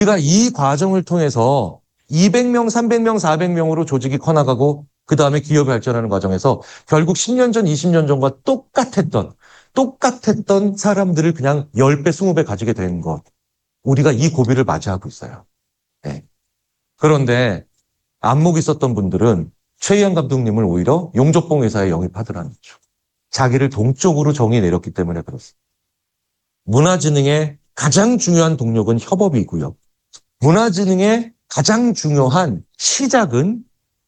우리가 이 과정을 통해서 200명, 300명, 400명으로 조직이 커나가고 그 다음에 기업이 발전하는 과정에서 결국 10년 전, 20년 전과 똑같았던 사람들을 그냥 10배, 20배 가지게 된 것. 우리가 이 고비를 맞이하고 있어요. 네. 그런데 안목이 있었던 분들은 최희한 감독님을 오히려 용접봉 회사에 영입하더라는 거죠. 자기를 동쪽으로 정의 내렸기 때문에 그렇습니다. 문화진흥의 가장 중요한 동력은 협업이고요. 문화진흥의 가장 중요한 시작은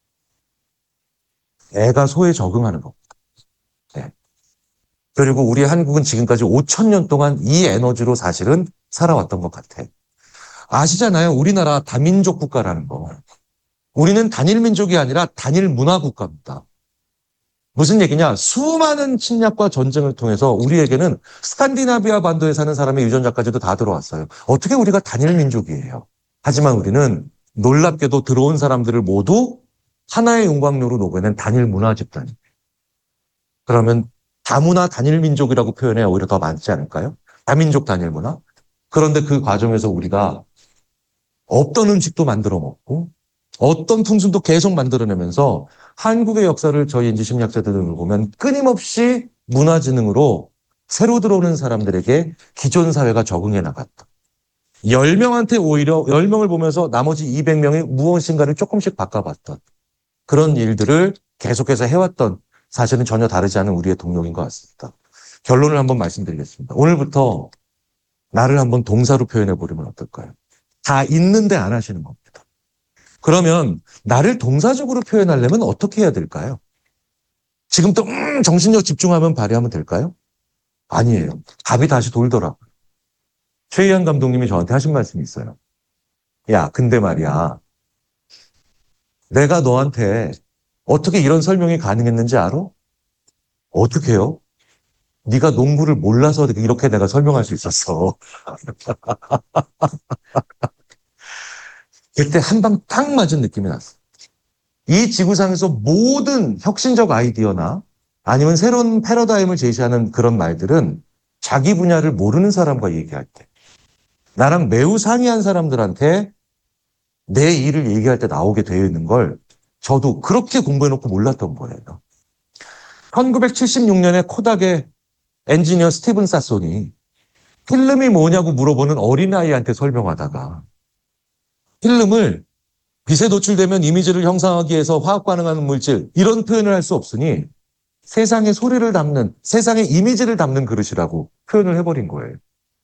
애가 소에 적응하는 겁니다. 네. 그리고 우리 한국은 지금까지 5,000년 동안 이 에너지로 사실은 살아왔던 것 같아. 아시잖아요. 우리나라 다민족 국가라는 거. 우리는 단일 민족이 아니라 단일 문화 국가입니다. 무슨 얘기냐? 수많은 침략과 전쟁을 통해서 우리에게는 스칸디나비아 반도에 사는 사람의 유전자까지도 다 들어왔어요. 어떻게 우리가 단일 민족이에요? 하지만 우리는 놀랍게도 들어온 사람들을 모두 하나의 용광로로 녹여낸 단일 문화 집단이에요. 그러면 다문화 단일 민족이라고 표현해야 오히려 더 많지 않을까요? 다민족 단일 문화? 그런데 그 과정에서 우리가 없던 음식도 만들어 먹고 어떤 풍습도 계속 만들어내면서 한국의 역사를 저희 인지 심리학자들을 보면 끊임없이 문화지능으로 새로 들어오는 사람들에게 기존 사회가 적응해 나갔다. 10명한테 오히려 10명을 보면서 나머지 200명이 무엇인가를 조금씩 바꿔봤던 그런 일들을 계속해서 해왔던 사실은 전혀 다르지 않은 우리의 동력인 것 같습니다. 결론을 한번 말씀드리겠습니다. 오늘부터 나를 한번 동사로 표현해 보려면 어떨까요? 다 있는데 안 하시는 겁니다. 그러면 나를 동사적으로 표현하려면 어떻게 해야 될까요? 지금부터 정신력 집중하면 발휘하면 될까요? 아니에요. 답이 다시 돌더라고요. 최희한 감독님이 저한테 하신 말씀이 있어요. 야, 근데 말이야. 내가 너한테 어떻게 이런 설명이 가능했는지 알아? 어떻게 해요? 네가 농구를 몰라서 이렇게 내가 설명할 수 있었어. 그때 한 방 딱 맞은 느낌이 났어. 이 지구상에서 모든 혁신적 아이디어나 아니면 새로운 패러다임을 제시하는 그런 말들은 자기 분야를 모르는 사람과 얘기할 때, 나랑 매우 상이한 사람들한테 내 일을 얘기할 때 나오게 되어 있는 걸 저도 그렇게 공부해놓고 몰랐던 거예요. 1976년에 코닥의 엔지니어 스티븐 사손이 필름이 뭐냐고 물어보는 어린아이한테 설명하다가 필름을 빛에 노출되면 이미지를 형상하기 위해서 화학 반응하는 물질 이런 표현을 할 수 없으니 세상의 소리를 담는 세상의 이미지를 담는 그릇이라고 표현을 해버린 거예요.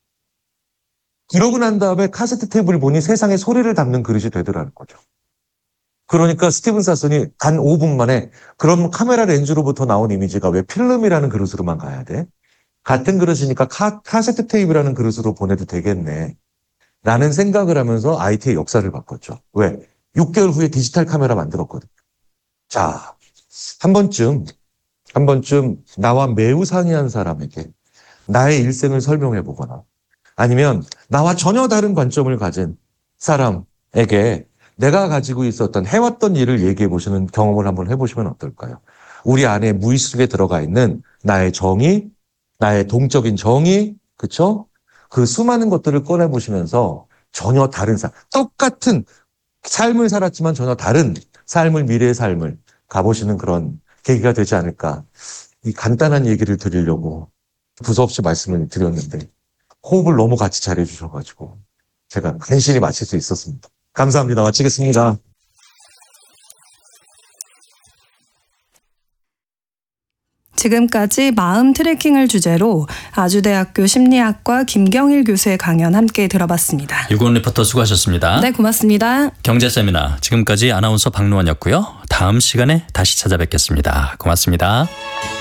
그러고 난 다음에 카세트 테이프를 보니 세상의 소리를 담는 그릇이 되더라는 거죠. 그러니까 스티븐 사슨이 단 5분 만에 그럼 카메라 렌즈로부터 나온 이미지가 왜 필름이라는 그릇으로만 가야 돼? 같은 그릇이니까 카세트 테이프라는 그릇으로 보내도 되겠네. 라는 생각을 하면서 IT의 역사를 바꿨죠. 왜? 6개월 후에 디지털 카메라 만들었거든요. 자, 한 번쯤 나와 매우 상이한 사람에게 나의 일생을 설명해 보거나 아니면 나와 전혀 다른 관점을 가진 사람에게 내가 가지고 있었던 해왔던 일을 얘기해 보시는 경험을 한번 해보시면 어떨까요? 우리 안에 무의식에 들어가 있는 나의 정의, 나의 동적인 정의, 그쵸? 그 수많은 것들을 꺼내보시면서 전혀 다른 똑같은 삶을 살았지만 전혀 다른 미래의 삶을 가보시는 그런 계기가 되지 않을까. 이 간단한 얘기를 드리려고 두서없이 말씀을 드렸는데 호흡을 너무 같이 잘해주셔가지고 제가 간신히 마칠 수 있었습니다. 감사합니다. 마치겠습니다. 지금까지 마음 트래킹을 주제로 아주대학교 심리학과 김경일 교수의 강연 함께 들어봤습니다. 유건 리포터 수고하셨습니다. 네, 고맙습니다. 경제세미나 지금까지 아나운서 박노원이었고요. 다음 시간에 다시 찾아뵙겠습니다. 고맙습니다.